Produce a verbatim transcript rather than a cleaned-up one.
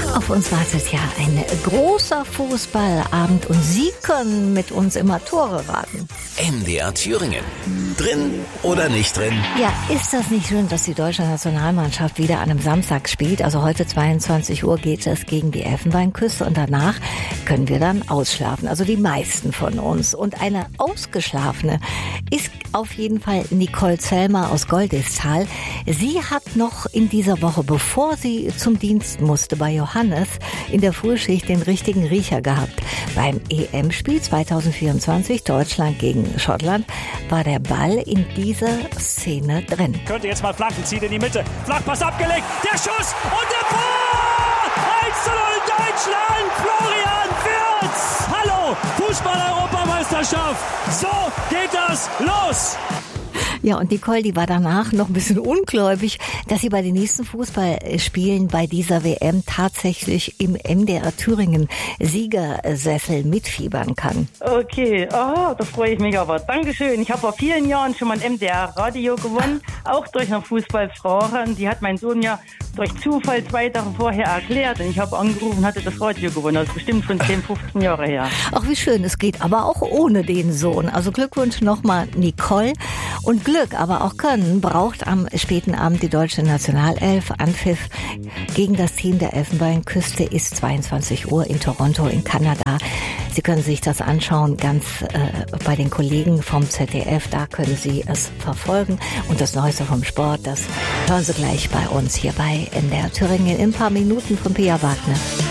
Auf uns wartet ja ein großer Fußballabend und Sie können mit uns immer Tore raten. M D R Thüringen. Drin oder nicht drin? Ja, ist das nicht schön, dass die deutsche Nationalmannschaft wieder an einem Samstag spielt? Also heute zweiundzwanzig Uhr geht es gegen die Elfenbeinküste und danach können wir dann ausschlafen. Also die meisten von uns. Und eine ausgeschlafene ist auf jeden Fall Nicole Zellmer aus Goldisthal. Sie hat noch in dieser Woche, bevor sie zum Dienst musste bei Johannes, in der Frühschicht den richtigen Riecher gehabt. Beim E M-Spiel zwanzig vierundzwanzig, Deutschland gegen Schottland, war der Ball in dieser Szene drin. Könnte jetzt mal flanken, zieht in die Mitte. Flachpass abgelegt, der Schuss und der Tor! eins zu null Deutschland, Florian Wirtz! Hallo, Fußball-Europameisterschaft! So geht das los! Ja, und Nicole, die war danach noch ein bisschen ungläubig, dass sie bei den nächsten Fußballspielen bei dieser W M tatsächlich im M D R Thüringen Siegersessel mitfiebern kann. Okay, oh, da freue ich mich aber. Dankeschön. Ich habe vor vielen Jahren schon mal ein M D R-Radio gewonnen, auch durch eine Fußballfrau. Die hat mein Sohn ja durch Zufall zwei Tage vorher erklärt. Und ich habe angerufen und hatte das Radio gewonnen. Das ist bestimmt schon zehn, fünfzehn Jahre her. Ach, wie schön. Es geht aber auch ohne den Sohn. Also Glückwunsch nochmal, Nicole. Und Glück, aber auch Können braucht am späten Abend die deutsche Nationalelf. Anpfiff gegen das Team der Elfenbeinküste ist zweiundzwanzig Uhr in Toronto in Kanada. Sie können sich das anschauen, ganz äh, bei den Kollegen vom Z D F. Da können Sie es verfolgen. Und das Neueste vom Sport, das hören Sie gleich bei uns hier bei M D R Thüringen in ein paar Minuten von Pia Wagner.